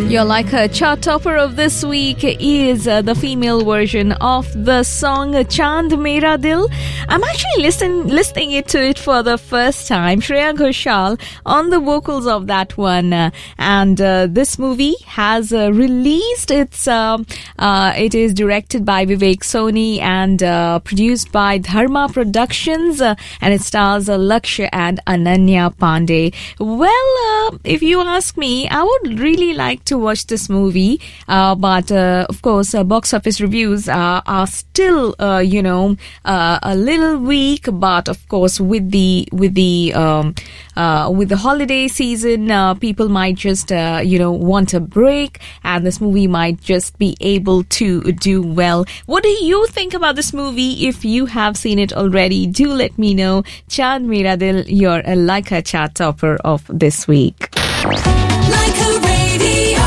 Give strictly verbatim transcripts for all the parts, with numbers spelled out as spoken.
Your like a chart topper of this week is uh, the female version of the song Chand Mera Dil. I'm actually listen, listening it to it for the first time. Shreya Ghoshal on the vocals of that one. Uh, and uh, this movie has uh, released its, uh, uh, it is directed by Vivek Soni and uh, produced by Dharma Productions. Uh, and it stars uh, Lakshya and Ananya Pandey. Well, uh, if you ask me, I would really like to watch this movie, uh, but uh, of course uh, box office reviews uh, are still uh, you know uh, a little weak, but of course with the with the um, uh, with the holiday season, uh, people might just uh, you know want a break, and this movie might just be able to do well. What do you think about this movie? If you have seen it already, do let me know. Chand Mera Dil, your uh, Laika chart topper of this week. Laika Radio.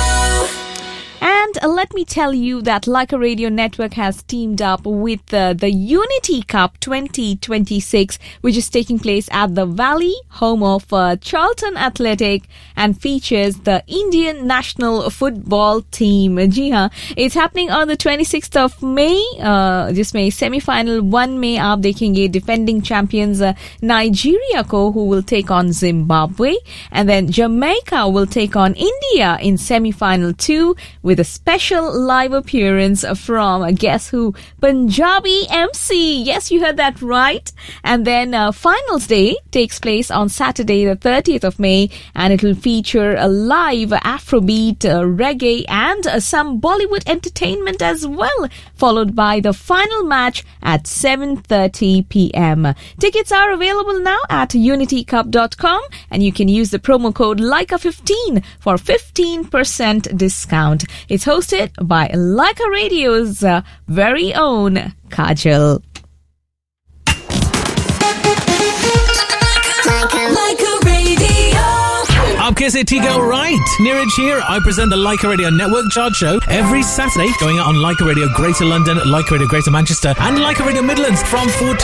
And uh, let me tell you that Laika Radio Network has teamed up with uh, the Unity Cup twenty twenty-six, which is taking place at the Valley, home of uh, Charlton Athletic, and features the Indian national football team. Ji haan, it's happening on the twenty-sixth of May. Uh, जिसमें semi-final one में आप देखेंगे defending champions uh, Nigeria को, who will take on Zimbabwe, and then Jamaica will take on India in semi-final two, with a special live appearance from, uh, guess who? Punjabi M C. Yes, you heard that right. And then uh, finals day takes place on Saturday the thirtieth of May, and it will feature a live Afrobeat, uh, reggae, and uh, some Bollywood entertainment as well, followed by the final match at seven thirty p.m. Tickets are available now at unity cup dot com, and you can use the promo code Laika fifteen for fifteen percent discount. It's hosted by Laika Radio's uh, very own Kajal. Laika Radio. Aapke se theek hai, right? Neeraj here. I present the Laika Radio Network Chart Show every Saturday, going out on Laika Radio Greater London, Laika Radio Greater Manchester, and Laika Radio Midlands from four to